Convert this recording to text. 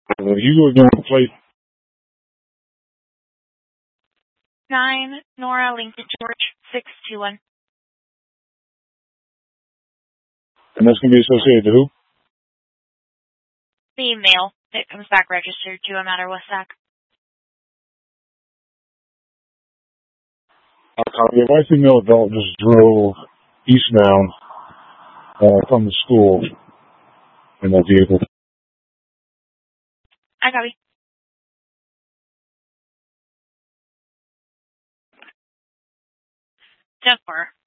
You go again with the plate. 9 Nora Lincoln George 621. And that's going to be associated to who? The mail that comes back registered to him out of Westack. If I female adult just drove eastbound from the school in that vehicle. I copy. 10-4.